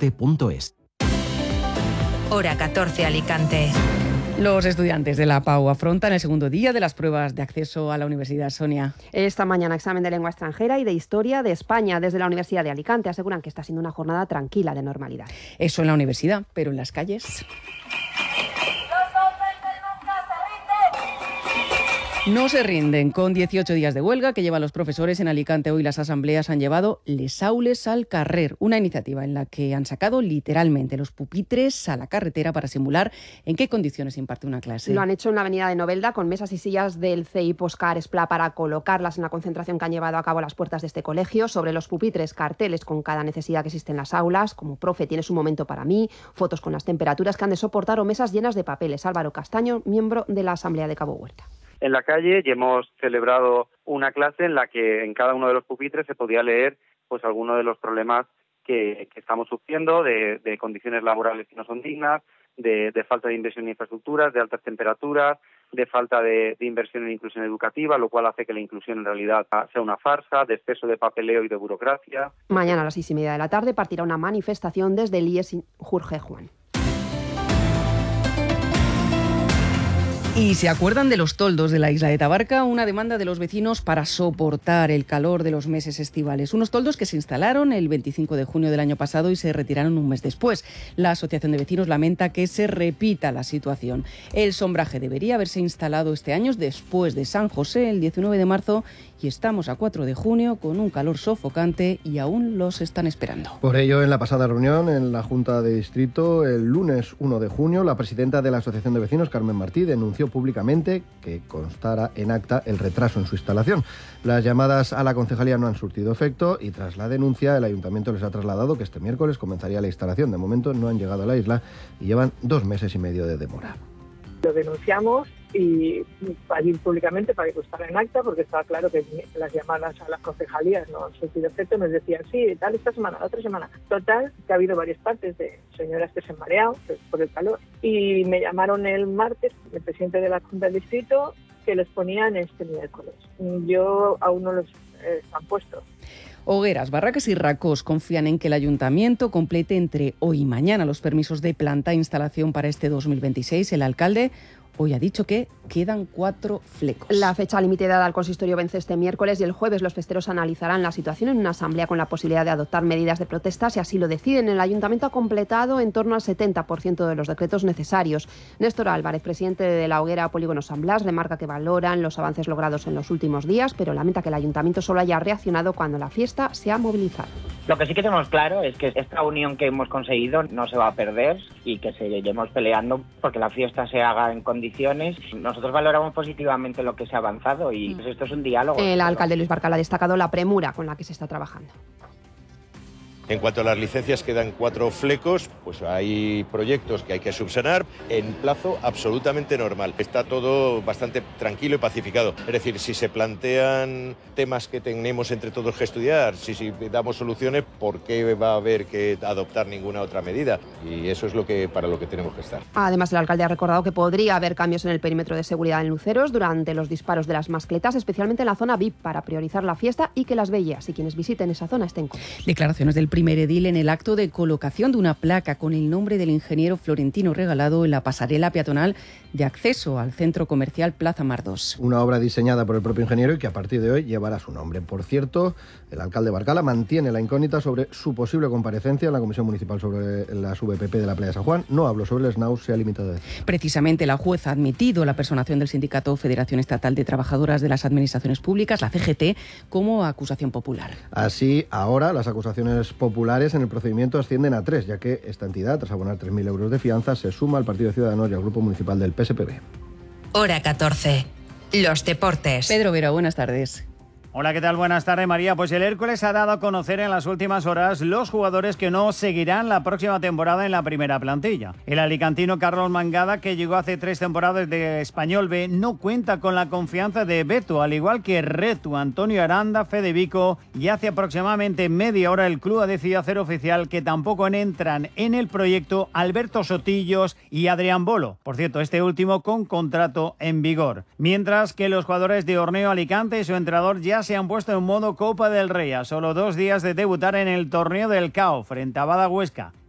deporte.es. Hora 14, Alicante. Los estudiantes de la PAU afrontan el segundo día de las pruebas de acceso a la universidad. Sonia. Esta mañana examen de lengua extranjera y de historia de España. Desde la Universidad de Alicante aseguran que está siendo una jornada tranquila de normalidad. Eso en la universidad, pero en las calles. No se rinden. Con 18 días de huelga que llevan los profesores en Alicante, hoy las asambleas han llevado les aules al carrer, una iniciativa en la que han sacado literalmente los pupitres a la carretera para simular en qué condiciones imparte una clase. Lo han hecho en la avenida de Novelda con mesas y sillas del CEIP Oscar Esplá para colocarlas en la concentración que han llevado a cabo a las puertas de este colegio. Sobre los pupitres, carteles con cada necesidad que existe en las aulas, como profe, tienes un momento para mí, fotos con las temperaturas que han de soportar o mesas llenas de papeles. Álvaro Castaño, miembro de la Asamblea de Cabo Huerta. En la calle y hemos celebrado una clase en la que en cada uno de los pupitres se podía leer pues algunos de los problemas que estamos sufriendo, de condiciones laborales que no son dignas, de falta de inversión en infraestructuras, de altas temperaturas, de falta de inversión en inclusión educativa, lo cual hace que la inclusión en realidad sea una farsa, de exceso de papeleo y de burocracia. Mañana a las 6:30 de la tarde partirá una manifestación desde el IES Jorge Juan. ¿Y se acuerdan de los toldos de la isla de Tabarca? Una demanda de los vecinos para soportar el calor de los meses estivales. Unos toldos que se instalaron el 25 de junio del año pasado y se retiraron un mes después. La Asociación de Vecinos lamenta que se repita la situación. El sombraje debería haberse instalado este año después de San José, el 19 de marzo, y estamos a 4 de junio con un calor sofocante y aún los están esperando. Por ello, en la pasada reunión en la Junta de Distrito, el lunes 1 de junio, la presidenta de la Asociación de Vecinos, Carmen Martí, denunció públicamente que constara en acta el retraso en su instalación. Las llamadas a la concejalía no han surtido efecto y tras la denuncia el ayuntamiento les ha trasladado que este miércoles comenzaría la instalación. De momento no han llegado a la isla y llevan 2 meses y medio de demora. Lo denunciamos y allí públicamente para que constara en acta, porque estaba claro que las llamadas a las concejalías no han surtido efecto. Nos decían, sí, tal esta semana, la otra semana. Total, que ha habido varias partes de señoras que se han mareado por el calor. Y me llamaron el martes, el presidente de la Junta del Distrito, que los ponían este miércoles. Yo aún no los han puesto. Hogueras, Barracas y Racós confían en que el ayuntamiento complete entre hoy y mañana los permisos de planta e instalación para este 2026. El alcalde hoy ha dicho que quedan 4 flecos. La fecha límite dada al consistorio vence este miércoles y el jueves los festeros analizarán la situación en una asamblea con la posibilidad de adoptar medidas de protesta si así lo deciden. El ayuntamiento ha completado en torno al 70% de los decretos necesarios. Néstor Álvarez, presidente de la Hoguera Polígono San Blas, remarca que valoran los avances logrados en los últimos días, pero lamenta que el ayuntamiento solo haya reaccionado cuando la fiesta se ha movilizado. Lo que sí que tenemos claro es que esta unión que hemos conseguido no se va a perder y que seguiremos peleando porque la fiesta se haga en condiciones. Nosotros valoramos positivamente lo que se ha avanzado y pues esto es un diálogo. El alcalde Luis Barcal ha destacado la premura con la que se está trabajando. En cuanto a las licencias, quedan 4 flecos, pues hay proyectos que hay que subsanar en plazo absolutamente normal. Está todo bastante tranquilo y pacificado. Es decir, si se plantean temas que tenemos entre todos que estudiar, si damos soluciones, ¿por qué va a haber que adoptar ninguna otra medida? Y eso es para lo que tenemos que estar. Además, el alcalde ha recordado que podría haber cambios en el perímetro de seguridad en Luceros durante los disparos de las mascletas, especialmente en la zona VIP, para priorizar la fiesta y que las bellas y quienes visiten esa zona estén cómodos. Declaraciones del primer edil en el acto de colocación de una placa con el nombre del ingeniero Florentino Regalado en la pasarela peatonal de acceso al centro comercial Plaza Mar 2. Una obra diseñada por el propio ingeniero y que a partir de hoy llevará su nombre. Por cierto, el alcalde Barcala mantiene la incógnita sobre su posible comparecencia en la Comisión Municipal sobre las VPP de la Playa de San Juan. No habló sobre el SNAU, se ha limitado a decir. Precisamente la jueza ha admitido la personación del sindicato Federación Estatal de Trabajadoras de las Administraciones Públicas, la CGT, como acusación popular. Así, ahora las acusaciones populares en el procedimiento ascienden a 3, ya que esta entidad, tras abonar 3.000 euros de fianza, se suma al Partido de Ciudadanos y al Grupo Municipal del PSPB. Hora 14. Los deportes. Pedro Vera, buenas tardes. Hola, ¿qué tal? Buenas tardes, María. Pues el Hércules ha dado a conocer en las últimas horas los jugadores que no seguirán la próxima temporada en la primera plantilla. El alicantino Carlos Mangada, que llegó hace 3 temporadas de Español B, no cuenta con la confianza de Beto, al igual que Retu, Antonio Aranda, Fede Vico, y hace aproximadamente media hora el club ha decidido hacer oficial que tampoco entran en el proyecto Alberto Sotillos y Adrián Bolo. Por cierto, este último con contrato en vigor. Mientras que los jugadores de Orneo Alicante y su entrenador ya se han puesto en modo Copa del Rey a solo 2 días de debutar en el torneo del CAO frente a Badahuesca.